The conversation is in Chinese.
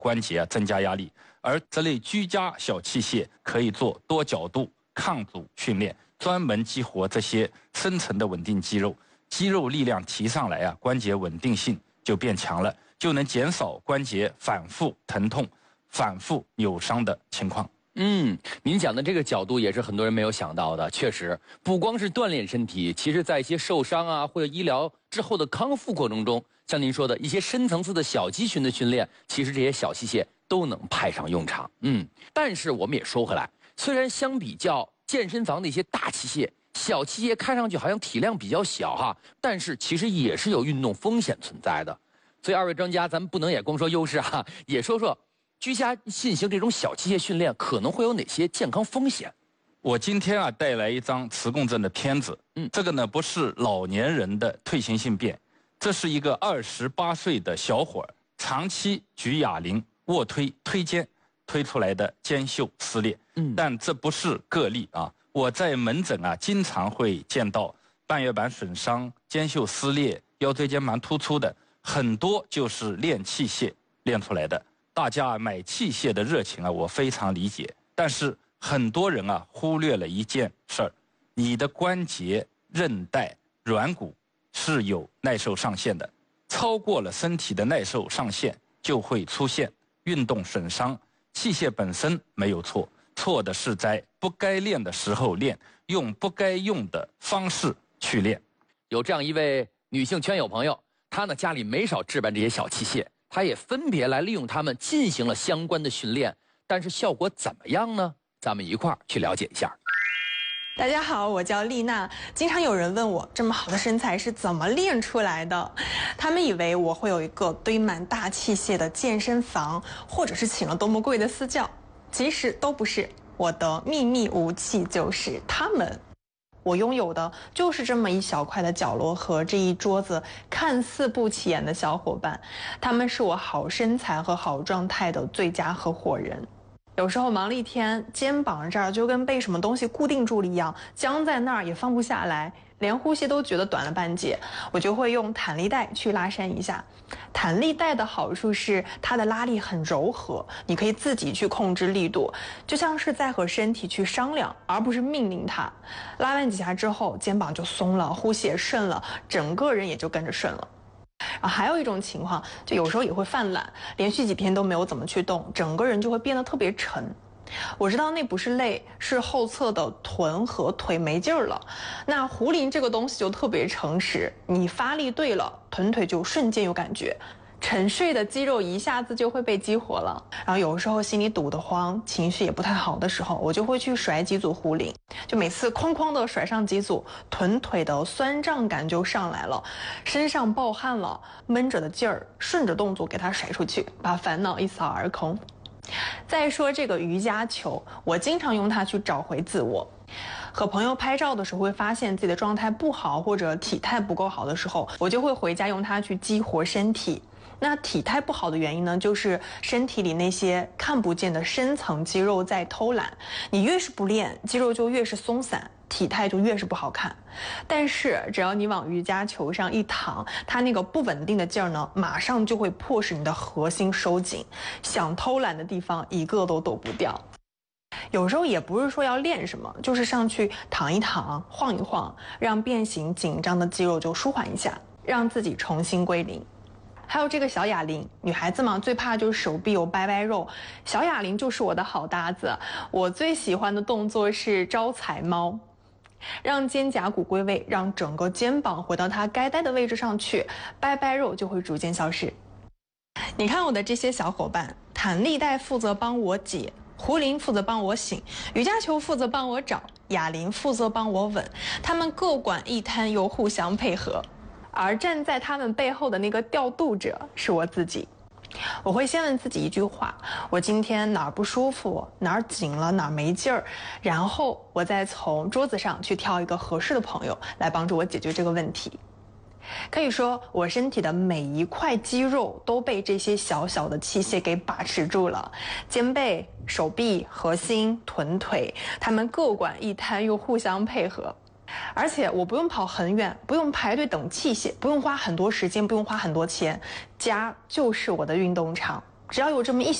关节增加压力。而这类居家小器械可以做多角度抗阻训练，专门激活这些深层的稳定肌肉，肌肉力量提上来关节稳定性就变强了，就能减少关节反复疼痛、反复扭伤的情况。 您讲的这个角度也是很多人没有想到的。确实，不光是锻炼身体，其实在一些受伤或者医疗之后的康复过程中，像您说的一些深层次的小肌群的训练，其实这些小器械都能派上用场。但是我们也说回来，虽然相比较健身房的一些大器械，小器械看上去好像体量比较小但是其实也是有运动风险存在的。所以二位专家，咱们不能也光说优势也说说居家进行这种小器械训练可能会有哪些健康风险。 我今天带来一张磁共振的片子，这个呢不是老年人的退行性变，这是一个28岁的小伙长期举哑铃、卧推、推肩推出来的肩袖撕裂。但这不是个例我在门诊经常会见到半月板损伤、肩袖撕裂、腰椎间盘突出的，很多就是练器械练出来的。大家买器械的热情我非常理解，但是很多人忽略了一件事儿，你的关节、韧带、软骨是有耐受上限的，超过了身体的耐受上限，就会出现运动损伤。器械本身没有错，错的是在不该练的时候练，用不该用的方式去练。 有这样一位女性圈友朋友，她呢家里没少置办这些小器械，她也分别来利用它们进行了相关的训练，但是效果怎么样呢？咱们一块儿去了解一下。 大家好，我叫丽娜。经常有人问我，这么好的身材是怎么练出来的？他们以为我会有一个堆满大器械的健身房，或者是请了多么贵的私教，其实都不是。我的秘密武器就是他们。我拥有的就是这么一小块的角落和这一桌子看似不起眼的小伙伴，他们是我好身材和好状态的最佳合伙人。有时候忙了一天，肩膀这儿就跟被什么东西固定住了一样，僵在那儿也放不下来，连呼吸都觉得短了半截，我就会用弹力带去拉伸一下。弹力带的好处是它的拉力很柔和，你可以自己去控制力度，就像是在和身体去商量，而不是命令它。拉完几下之后，肩膀就松了，呼吸也顺了，整个人也就跟着顺了。还有一种情况，就有时候也会犯懒，连续几天都没有怎么去动，整个人就会变得特别沉。我知道那不是累，是后侧的臀和腿没劲儿了。那壶铃这个东西就特别诚实，你发力对了，臀腿就瞬间有感觉，沉睡的肌肉一下子就会被激活了。然后有时候心里堵得慌，情绪也不太好的时候，我就会去甩几组壶铃，就每次哐哐的甩上几组，臀腿的酸胀感就上来了，身上暴汗了，闷着的劲儿顺着动作给它甩出去，把烦恼一扫而空。再说这个瑜伽球，我经常用它去找回自我。和朋友拍照的时候会发现自己的状态不好，或者体态不够好的时候，我就会回家用它去激活身体。那体态不好的原因呢，就是身体里那些看不见的深层肌肉在偷懒，你越是不练，肌肉就越是松散，体态就越是不好看。但是只要你往瑜伽球上一躺，它那个不稳定的劲儿呢，马上就会迫使你的核心收紧，想偷懒的地方一个都躲不掉。有时候也不是说要练什么，就是上去躺一躺，晃一晃，让变形紧张的肌肉就舒缓一下，让自己重新归零。还有这个小哑铃，女孩子嘛，最怕就是手臂有掰掰肉，小哑铃就是我的好搭子。我最喜欢的动作是招财猫，让肩胛骨归位，让整个肩膀回到它该待的位置上去，掰掰肉就会逐渐消失。你看我的这些小伙伴，弹力带负责帮我解，壶铃负责帮我醒，瑜伽球负责帮我找，哑铃负责帮我稳，他们各管一摊又互相配合。而站在他们背后的那个调度者是我自己。我会先问自己一句话，我今天哪儿不舒服，哪儿紧了，哪儿没劲儿，然后我再从桌子上去挑一个合适的朋友来帮助我解决这个问题。可以说我身体的每一块肌肉都被这些小小的器械给把持住了，肩背、手臂、核心、臀腿，他们各管一摊又互相配合。而且我不用跑很远，不用排队等器械，不用花很多时间，不用花很多钱，家就是我的运动场， 只要有这么一